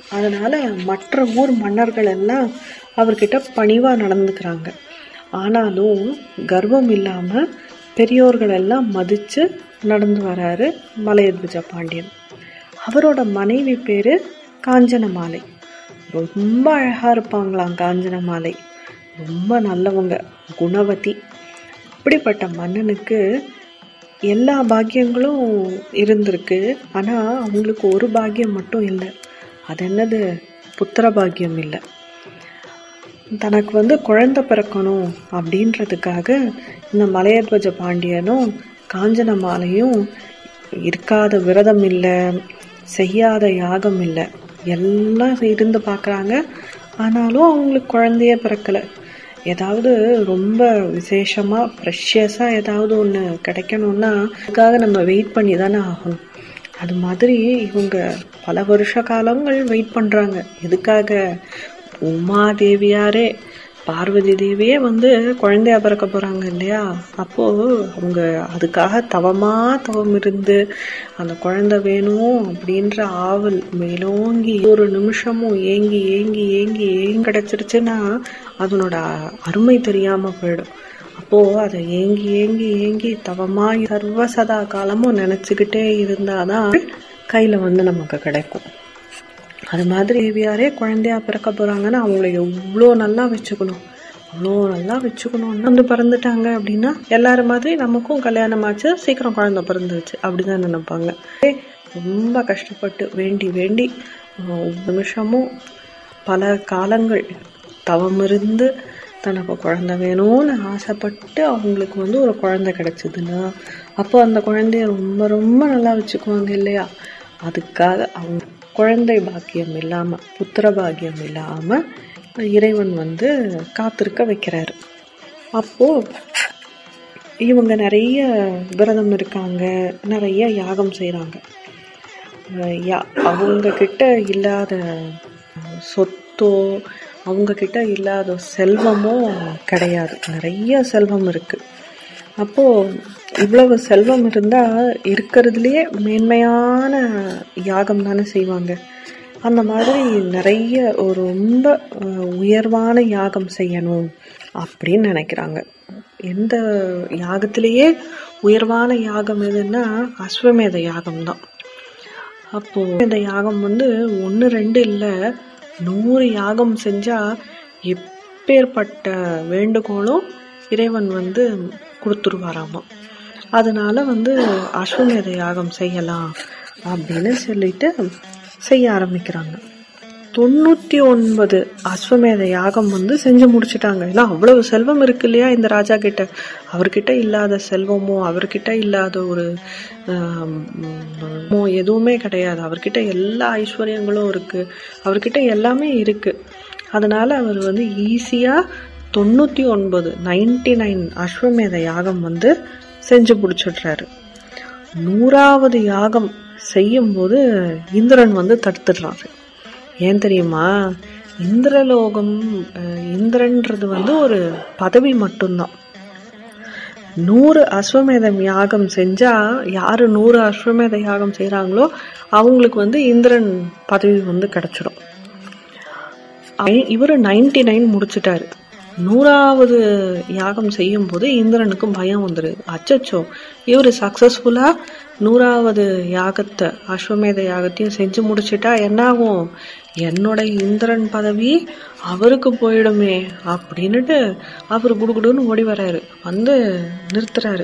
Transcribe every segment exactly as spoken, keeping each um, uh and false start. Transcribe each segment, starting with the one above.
அதனால மற்ற ஊர் மன்னர்கள் எல்லாம் அவர்கிட்ட பணிவா நடந்துக்கிறாங்க. ஆனாலும் கர்வம் இல்லாம பெரியோர்கள் எல்லாம் மதிச்சு நடந்து வராரு மலையத்வஜ பாண்டியன். அவரோட மனைவி பேரு காஞ்சனமாலை. ரொம்ப அழகா இருப்பாங்களாம் காஞ்சனமாலை. ரொம்ப நல்லவங்க, குணவதி. அப்படிப்பட்ட மன்னனுக்கு எல்லா பாக்கியங்களும் இருந்திருக்கு. ஆனா அவங்களுக்கு ஒரு பாக்கியம் மட்டும் இல்லை. அது என்னது? புத்திர பாக்கியம் இல்லை. தனக்கு வந்து குழந்தை பிறக்கணும் அப்படின்றதுக்காக இந்த மலையத்வஜ பாண்டியனும் காஞ்சனமாலையும் இருக்காத விரதம் இல்லை, செய்யாத யாகம் இல்லை, எல்லாம் இருந்து பார்க்குறாங்க. ஆனாலும் அவங்களுக்கு குழந்தைய பிறக்கலை. ஏதாவது ரொம்ப விசேஷமா ப்ரெஷியஸா ஏதாவது ஒன்று கிடைக்கணும்னா அதுக்காக நம்ம வெயிட் பண்ணி தானே ஆகணும். அது மாதிரி இவங்க பல வருஷ காலங்கள் வெயிட் பண்றாங்க. எதுக்காக? உமா தேவியாரே, பார்வதி தேவியே வந்து குழந்தையா பிறக்க போறாங்க இல்லையா? அப்போ அவங்க அதுக்காக தவமா தவம் இருந்து அந்த குழந்தை வேணும் அப்படின்ற ஆவல் மேலோங்கி ஒரு நிமிஷமும் ஏங்கி ஏங்கி ஏங்கி ஏங்கி கிடைச்சிருச்சுன்னா அதனோட அருமை தெரியாம போயிடும். அப்போ அதை ஏங்கி ஏங்கி ஏங்கி தவமா சர்வ சதா காலமும் நினைச்சுக்கிட்டே இருந்தாதான் கையில வந்து நமக்கு கிடைக்கும். அது மாதிரி தேவியாரே குழந்தையா பிறக்க போறாங்கன்னா அவங்களை எவ்வளோ நல்லா வச்சுக்கணும், அவ்வளோ நல்லா வச்சுக்கணும்னா வந்து பிறந்துட்டாங்க அப்படின்னா எல்லாரும் மாதிரி நமக்கும் கல்யாணம் ஆச்சு, சீக்கிரம் குழந்தை பிறந்துச்சு அப்படிதான் நினைப்பாங்க. ரொம்ப கஷ்டப்பட்டு வேண்டி வேண்டி நிமிஷமும் பல காலங்கள் தவம் இருந்து தனக்கு குழந்தை வேணும்னு ஆசைப்பட்டு அவங்களுக்கு வந்து ஒரு குழந்தை கிடைச்சதுன்னா அப்போ அந்த குழந்தைய ரொம்ப ரொம்ப நல்லா வச்சுக்குவாங்க இல்லையா? அதுக்காக அவங்க குழந்தை பாக்கியம் இல்லாம புத்திர பாக்கியம் இல்லாம இறைவன் வந்து காத்திருக்க வைக்கிறாரு. அப்போ இவங்க நிறைய விரதம் இருக்காங்க, நிறைய யாகம் செய்யறாங்க. அவங்க கிட்ட இல்லாத சொத்தோ அவங்க கிட்ட இல்லாத செல்வமோ கிடையாது, நிறைய செல்வம் இருக்கு. அப்போ இவ்வளவு செல்வம் இருந்தா இருக்கிறதுலயே மேன்மையான யாகம் தானே செய்வாங்க. அந்த மாதிரி நிறைய ஒரு ரொம்ப உயர்வான யாகம் செய்யணும் அப்படின்னு நினைக்கிறாங்க. எந்த யாகத்திலேயே உயர்வான யாகம் எதுன்னா அஸ்வமேத யாகம் தான். அப்போ இந்த யாகம் வந்து ஒன்னு ரெண்டு இல்ல, நூறு யாகம் செஞ்சா எப்பேற்பட்ட வேண்டுகோளும் இறைவன் வந்து கொடுத்துருவாராமா. அதனால வந்து அஸ்வமேத யாகம் செய்யலாம் அப்படின்னு சொல்லிட்டு செய்ய ஆரம்பிக்கிறாங்க. தொண்ணூத்தி ஒன்பது அஸ்வமேத யாகம் வந்து செஞ்சு முடிச்சுட்டாங்க. ஏன்னா அவ்வளவு செல்வம் இருக்கு இல்லையா இந்த ராஜா கிட்ட. அவர்கிட்ட இல்லாத செல்வமோ அவர்கிட்ட இல்லாத ஒரு எதுவுமே கிடையாது. அவர்கிட்ட எல்லா ஐஸ்வர்யங்களும் இருக்கு, அவர்கிட்ட எல்லாமே இருக்கு. அதனால அவர் வந்து ஈஸியா தொண்ணூத்தி ஒன்பது நைன்டி நைன் அஸ்வமேத யாகம் வந்து செஞ்சு முடிச்சிடுறாரு. நூறாவது யாகம் செய்யும் போது இந்திரன் வந்து தடுத்துடுறாரு. ஏன் தெரியுமா? இந்திரலோகம், இந்திரன்றது வந்து ஒரு பதவி மட்டும்தான். நூறு அஸ்வமேதம் யாகம் செஞ்சா யாரு நூறு அஸ்வமேத யாகம் செய்யறாங்களோ அவங்களுக்கு வந்து இந்திரன் பதவி வந்து கிடைச்சிடும். இவரு நைன்டி நைன் முடிச்சுட்டாரு. நூறாவது யாகம் செய்யும் போது இந்திரனுக்கு பயம் வந்துருது. அச்சச்சோ, இவரு சக்சஸ்ஃபுல்லா நூறாவது யாகத்தை அஸ்வமேத யாகத்தையும் செஞ்சு முடிச்சுட்டா என்ன ஆகும்? என்னோட இந்திரன் பதவி அவருக்கு போயிடுமே அப்படின்னுட்டு அவரு குடுகுடுன்னு ஓடி வர்றாரு. வந்து நிறுத்துறாரு.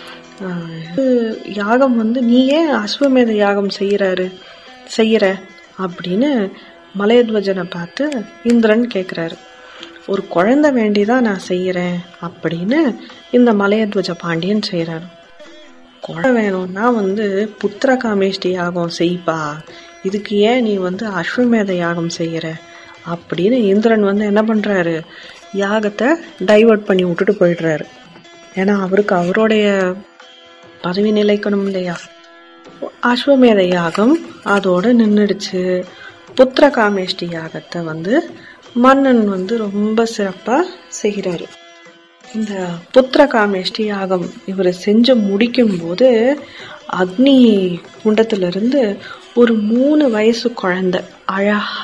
யாகம் வந்து நீ ஏன் அஸ்வமேத யாகம் செய்யறாரு செய்யற அப்படின்னு மலையத்வஜனை பார்த்து இந்திரன் கேக்குறாரு. ஒரு குழந்தை வேண்டிதான் நான் செய்யறேன் அப்படின்னு இந்த மலையத்வஜ பாண்டியன் செய்யறாரு. குழந்தை வேணும்னா வந்து புத்திர காமேஷ்டி யாகம் செய்ப்பா, இதுக்கு ஏன் நீ வந்து அஸ்வமேத யாகம் செய்யற அப்படின்னு இந்திரன் வந்து என்ன பண்றாரு? யாகத்தை டைவர்ட் பண்ணி விட்டுட்டு போயிடுறாரு. ஏன்னா அவருக்கு அவருடைய பதவி நிலைக்கணும் இல்லையா? அஸ்வமேத யாகம் அதோட நின்றுடுச்சு. புத்திர காமேஷ்டி யாகத்தை வந்து மன்னன் வந்து ரொம்ப சிறப்பா செய்கிறாரு. இந்த புத்திர காமேஷ்டி யாகம் இவர் செஞ்சு முடிக்கும் போது அக்னி குண்டத்துல இருந்து ஒரு மூணு வயசு குழந்தை அழகா